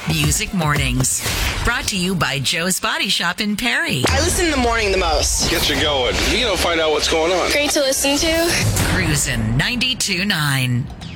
Music Mornings. Brought to you by Joe's Body Shop in Perry. I listen in the morning the most. Get you going. Find out what's going on. Great to listen to. Cruisin' 92.9.